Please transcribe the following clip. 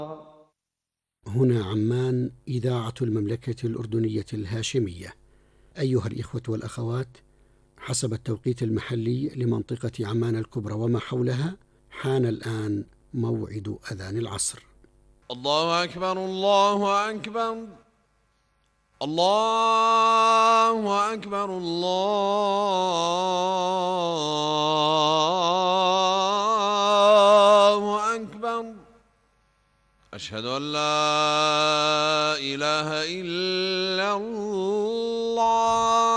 هنا عمان، إذاعة المملكة الأردنية الهاشمية. أيها الإخوة والأخوات، حسب التوقيت المحلي لمنطقة عمان الكبرى وما حولها، حان الآن موعد أذان العصر. الله أكبر الله أكبر الله أكبر الله أكبر. أشهد أن لا إله إلا الله.